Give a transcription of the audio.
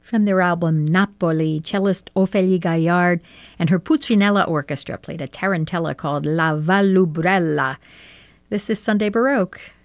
From their album Napoli, cellist Ophélie Gaillard and her Pulcinella Orchestra played a tarantella called La Vallubrella. This is Sunday Baroque.